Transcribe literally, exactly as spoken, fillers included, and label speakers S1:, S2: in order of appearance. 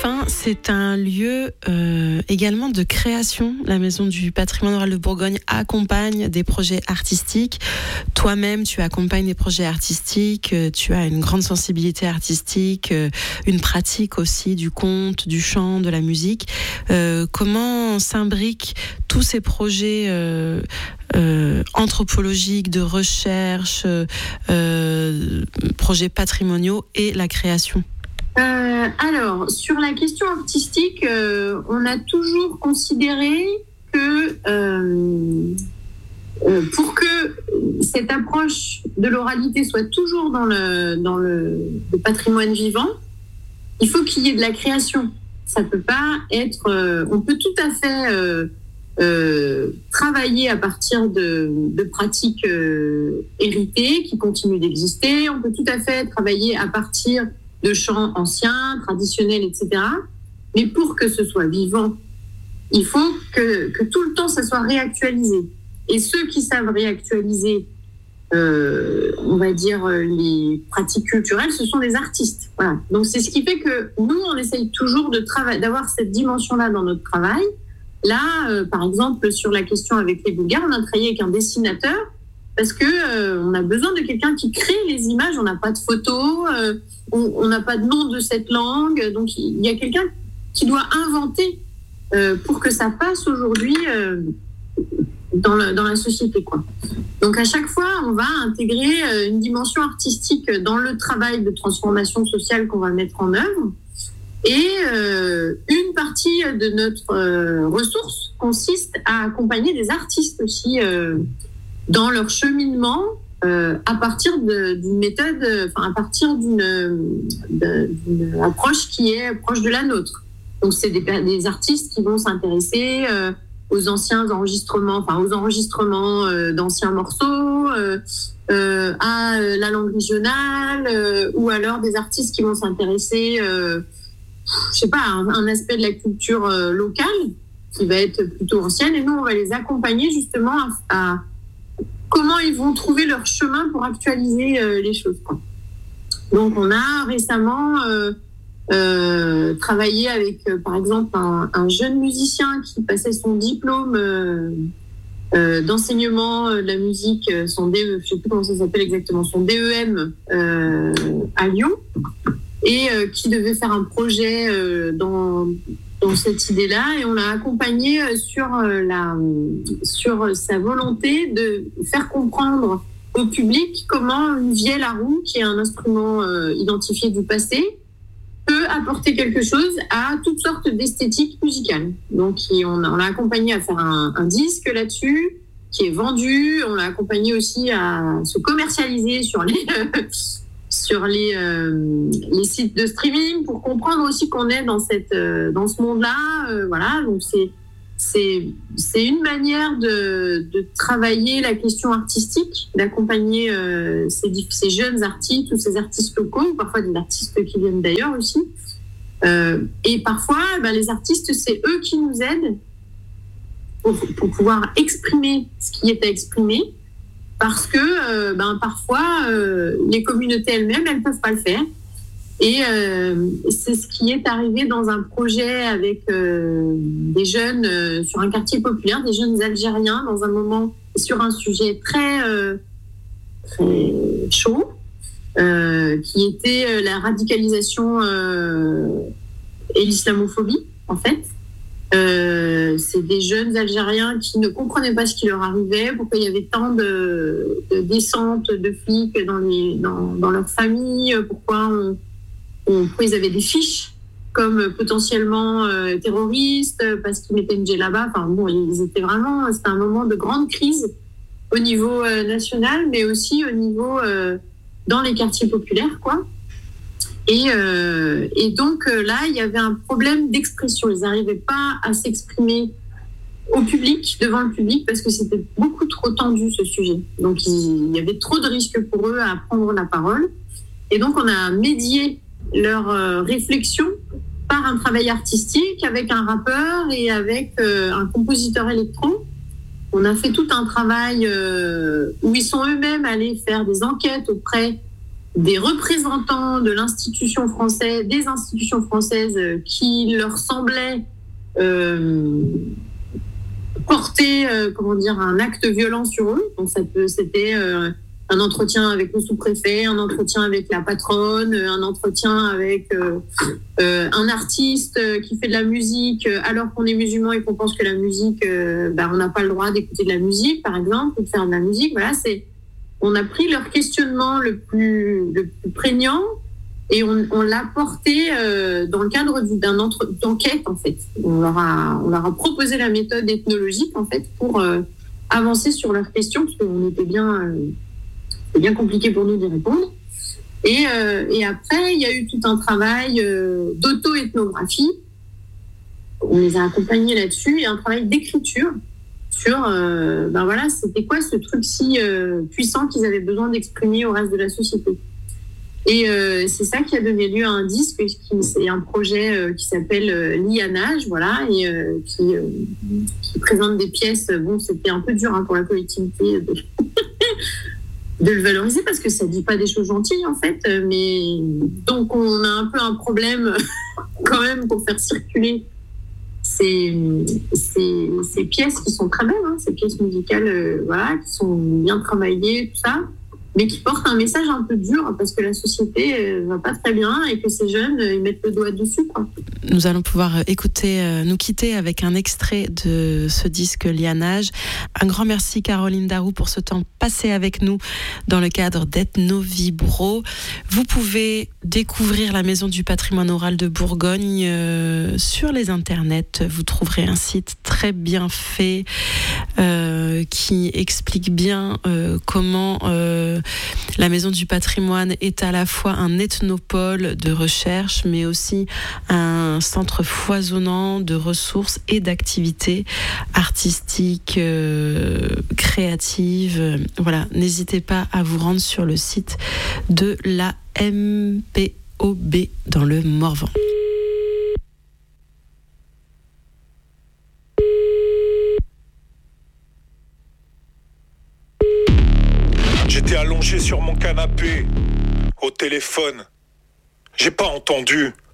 S1: Enfin, c'est un lieu euh, également de création. La Maison du Patrimoine Oral de Bourgogne accompagne des projets artistiques. Toi-même, tu accompagnes des projets artistiques. Euh, tu as une grande sensibilité artistique, euh, une pratique aussi du conte, du chant, de la musique. Euh, comment s'imbriquent tous ces projets euh, euh, anthropologiques, de recherche, euh, projets patrimoniaux et la création ?
S2: Euh, alors, sur la question artistique, euh, on a toujours considéré que euh, euh, pour que cette approche de l'oralité soit toujours dans le, dans le, le patrimoine vivant, il faut qu'il y ait de la création. Ça peut pas être... Euh, on peut tout à fait euh, euh, travailler à partir de, de pratiques euh, héritées qui continuent d'exister. On peut tout à fait travailler à partir de chants anciens, traditionnels, et cetera. Mais pour que ce soit vivant, il faut que, que tout le temps, ça soit réactualisé. Et ceux qui savent réactualiser, euh, on va dire, les pratiques culturelles, ce sont des artistes. Voilà. Donc, c'est ce qui fait que nous, on essaye toujours de trava- d'avoir cette dimension-là dans notre travail. Là, euh, par exemple, sur la question avec les Bulgares, on a travaillé avec un dessinateur parce que euh, on a besoin de quelqu'un qui crée les images. On n'a pas de photos, euh, on n'a pas de nom de cette langue. Donc, il y a quelqu'un qui doit inventer euh, pour que ça passe aujourd'hui euh, dans, le, dans la société, quoi. Donc, à chaque fois, on va intégrer euh, une dimension artistique dans le travail de transformation sociale qu'on va mettre en œuvre. Et euh, une partie de notre euh, ressource consiste à accompagner des artistes aussi euh, dans leur cheminement euh, à partir de, d'une méthode, enfin à partir d'une, d'une approche qui est proche de la nôtre. Donc c'est des, des artistes qui vont s'intéresser euh, aux anciens enregistrements, enfin aux enregistrements euh, d'anciens morceaux, euh, euh, à la langue régionale, euh, ou alors des artistes qui vont s'intéresser, euh, je sais pas, à un, un aspect de la culture euh, locale qui va être plutôt ancienne. Et nous, on va les accompagner justement à, à comment ils vont trouver leur chemin pour actualiser euh, les choses, quoi. Donc, on a récemment euh, euh, travaillé avec, euh, par exemple, un, un jeune musicien qui passait son diplôme euh, euh, d'enseignement de la musique, son D E, je ne sais plus comment ça s'appelle exactement, son D E M euh, à Lyon, et euh, qui devait faire un projet euh, dans... dans cette idée-là, et on l'a accompagné sur, la, sur sa volonté de faire comprendre au public comment une vielle à roue, qui est un instrument euh, identifié du passé, peut apporter quelque chose à toutes sortes d'esthétiques musicales. Donc, on, on l'a accompagné à faire un, un disque là-dessus, qui est vendu. On l'a accompagné aussi à se commercialiser sur les... sur les, euh, les sites de streaming pour comprendre aussi qu'on est dans, cette, euh, dans ce monde-là. Euh, voilà, donc c'est, c'est, c'est une manière de, de travailler la question artistique, d'accompagner euh, ces, ces jeunes artistes ou ces artistes locaux, ou parfois des artistes qui viennent d'ailleurs aussi. Euh, et parfois, ben, les artistes, c'est eux qui nous aident pour, pour pouvoir exprimer ce qui est à exprimer. Parce que euh, ben, parfois, euh, les communautés elles-mêmes, elles ne peuvent pas le faire. Et euh, c'est ce qui est arrivé dans un projet avec euh, des jeunes euh, sur un quartier populaire, des jeunes Algériens, dans un moment sur un sujet très, euh, très chaud, euh, qui était la radicalisation euh, et l'islamophobie, en fait. Euh, c'est des jeunes Algériens qui ne comprenaient pas ce qui leur arrivait, pourquoi il y avait tant de, de descentes de flics dans, les, dans, dans leur famille, pourquoi, on, on, pourquoi ils avaient des fiches comme potentiellement euh, terroristes, parce qu'ils mettaient une djellaba. Enfin bon, ils étaient vraiment, c'était un moment de grande crise au niveau euh, national, mais aussi au niveau euh, dans les quartiers populaires, quoi. Et, euh, et donc euh, là, il y avait un problème d'expression. Ils n'arrivaient pas à s'exprimer au public, devant le public, parce que c'était beaucoup trop tendu, ce sujet. Donc il, il y avait trop de risques pour eux à prendre la parole. Et donc on a médié leur euh, réflexion par un travail artistique avec un rappeur et avec euh, un compositeur électro. On a fait tout un travail euh, où ils sont eux-mêmes allés faire des enquêtes auprès des représentants de l'institution française, des institutions françaises qui leur semblaient euh, porter, euh, comment dire, un acte violent sur eux. Donc ça peut, c'était euh, un entretien avec le sous-préfet, un entretien avec la patronne, un entretien avec euh, euh, un artiste qui fait de la musique alors qu'on est musulman et qu'on pense que la musique, euh, bah, on n'a pas le droit d'écouter de la musique, par exemple, ou de faire de la musique. Voilà, c'est, on a pris leur questionnement le plus, le plus prégnant et on, on l'a porté euh, dans le cadre d'un entre, d'enquête, en fait. On leur a, on leur a proposé la méthode ethnologique, en fait, pour euh, avancer sur leurs questions, parce qu'on était bien... Euh, C'est bien compliqué pour nous d'y répondre. Et, euh, et après, il y a eu tout un travail euh, d'auto-ethnographie. On les a accompagnés là-dessus et un travail d'écriture sur, euh, ben voilà, c'était quoi ce truc si euh, puissant qu'ils avaient besoin d'exprimer au reste de la société. Et euh, c'est ça qui a donné lieu à un disque, qui, c'est un projet euh, qui s'appelle euh, Lianage, voilà, et euh, qui, euh, qui présente des pièces. Bon, c'était un peu dur hein, pour la collectivité de... de le valoriser parce que ça dit pas des choses gentilles en fait, mais donc on a un peu un problème quand même pour faire circuler ces, ces, ces pièces qui sont très belles, hein, ces pièces musicales euh, voilà, qui sont bien travaillées, tout ça, mais qui portent un message un peu dur parce que la société euh, va pas très bien et que ces jeunes euh, ils mettent le doigt dessus, quoi.
S1: Nous allons pouvoir écouter, euh, nous quitter avec un extrait de ce disque Lianage. Un grand merci Caroline Darou pour ce temps passé avec nous dans le cadre d'Ethnovibro. Vous pouvez découvrir la Maison du patrimoine oral de Bourgogne euh, sur les internets. Vous trouverez un site très bien fait euh, qui explique bien euh, comment euh, la Maison du patrimoine est à la fois un ethnopole de recherche, mais aussi un centre foisonnant de ressources et d'activités artistiques, euh, créatives. Voilà, n'hésitez pas à vous rendre sur le site de la M P O B dans le Morvan.
S3: J'étais allongé sur mon canapé, au téléphone. J'ai pas entendu.